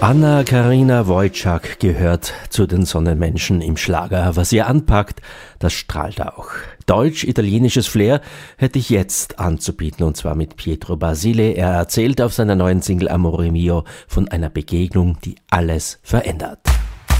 Anna-Karina Wojcik gehört zu den Sonnenmenschen im Schlager. Was ihr anpackt, das strahlt auch. Deutsch-italienisches Flair hätte ich jetzt anzubieten, und zwar mit Pietro Basile. Er erzählt auf seiner neuen Single Amore Mio von einer Begegnung, die alles verändert.